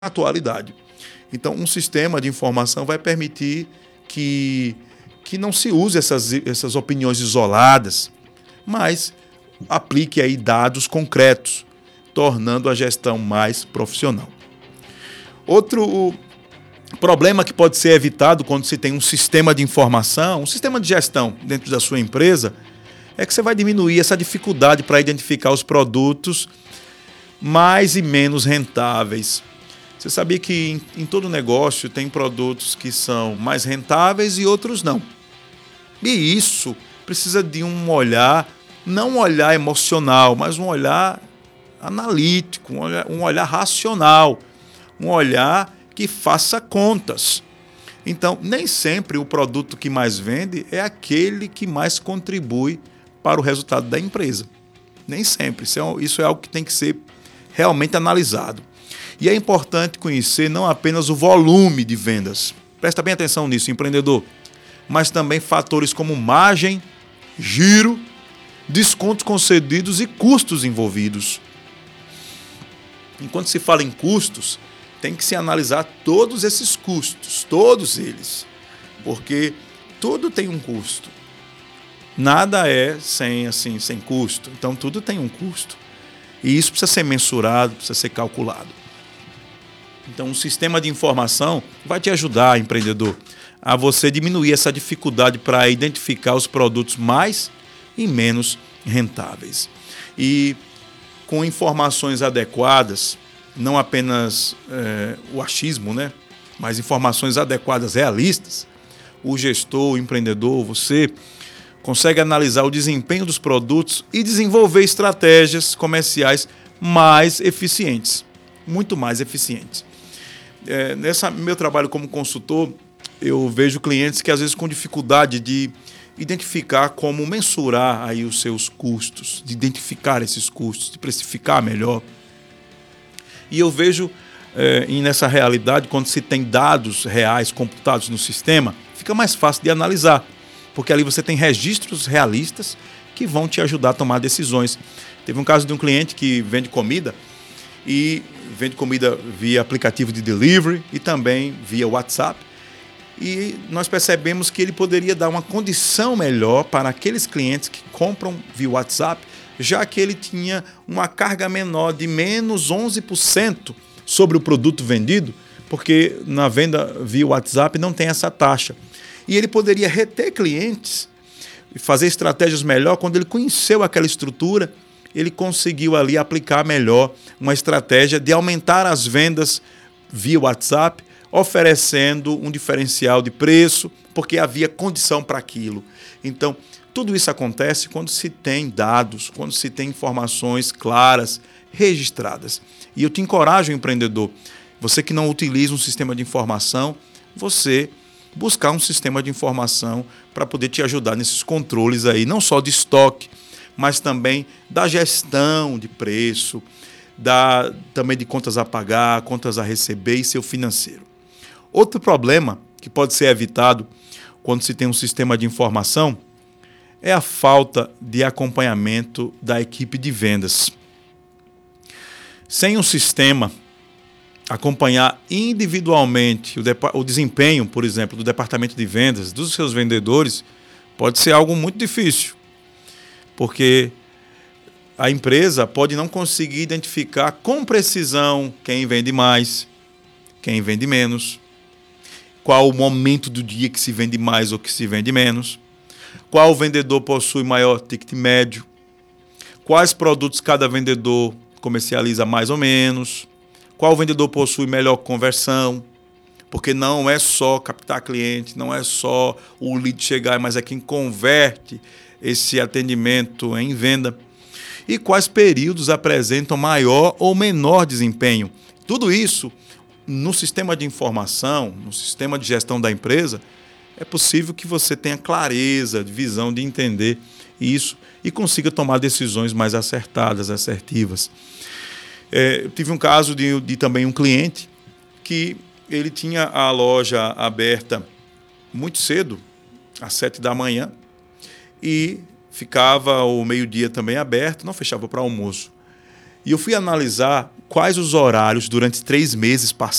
atualidade. Então, um sistema de informação vai permitir que não se use essas opiniões isoladas, mas aplique aí dados concretos, tornando a gestão mais profissional. Outro problema que pode ser evitado quando se tem um sistema de informação, um sistema de gestão dentro da sua empresa, é que você vai diminuir essa dificuldade para identificar os produtos mais e menos rentáveis. Você sabia que em todo negócio tem produtos que são mais rentáveis e outros não. E isso precisa de um olhar, não um olhar emocional, mas um olhar analítico, um olhar racional, um olhar que faça contas. Então, nem sempre o produto que mais vende é aquele que mais contribui para o resultado da empresa. Nem sempre. Isso é algo que tem que ser realmente analisado. E é importante conhecer não apenas o volume de vendas. Presta bem atenção nisso, empreendedor. Mas também fatores como margem, giro, descontos concedidos e custos envolvidos. Enquanto se fala em custos, tem que se analisar todos esses custos, todos eles. Porque tudo tem um custo. Nada é sem custo. Então, tudo tem um custo. E isso precisa ser mensurado, precisa ser calculado. Então, um sistema de informação vai te ajudar, empreendedor, a você diminuir essa dificuldade para identificar os produtos mais e menos rentáveis. E com informações adequadas, não apenas o achismo, né? Mas informações adequadas, realistas, o gestor, o empreendedor, você consegue analisar o desempenho dos produtos e desenvolver estratégias comerciais mais eficientes, muito mais eficientes. Nesse meu trabalho como consultor, eu vejo clientes que às vezes com dificuldade de identificar como mensurar aí os seus custos, de identificar esses custos, de precificar melhor. E eu vejo nessa realidade, quando se tem dados reais computados no sistema, fica mais fácil de analisar, porque ali você tem registros realistas que vão te ajudar a tomar decisões. Teve um caso de um cliente que vende comida e vende comida via aplicativo de delivery e também via WhatsApp. E nós percebemos que ele poderia dar uma condição melhor para aqueles clientes que compram via WhatsApp, já que ele tinha uma carga menor de menos 11% sobre o produto vendido, porque na venda via WhatsApp não tem essa taxa. E ele poderia reter clientes e fazer estratégias melhor. Quando ele conheceu aquela estrutura, ele conseguiu ali aplicar melhor uma estratégia de aumentar as vendas via WhatsApp, oferecendo um diferencial de preço, porque havia condição para aquilo. Então, tudo isso acontece quando se tem dados, quando se tem informações claras, registradas. E eu te encorajo, empreendedor, você que não utiliza um sistema de informação, você buscar um sistema de informação para poder te ajudar nesses controles aí, não só de estoque, mas também da gestão de preço, também de contas a pagar, contas a receber e seu financeiro. Outro problema que pode ser evitado quando se tem um sistema de informação é a falta de acompanhamento da equipe de vendas. Sem um sistema acompanhar individualmente o desempenho, por exemplo, do departamento de vendas, dos seus vendedores, pode ser algo muito difícil, porque a empresa pode não conseguir identificar com precisão quem vende mais, quem vende menos, qual o momento do dia que se vende mais ou que se vende menos, qual vendedor possui maior ticket médio, quais produtos cada vendedor comercializa mais ou menos, qual vendedor possui melhor conversão, porque não é só captar cliente, não é só o lead chegar, mas é quem converte esse atendimento em venda. E quais períodos apresentam maior ou menor desempenho. Tudo isso, no sistema de informação, no sistema de gestão da empresa, é possível que você tenha clareza, visão de entender isso e consiga tomar decisões mais acertadas, assertivas. Eu tive um caso de também um cliente que ele tinha a loja aberta muito cedo, às 7 da manhã, e ficava o meio-dia também aberto, não fechava para almoço. E eu fui analisar quais os horários durante 3 meses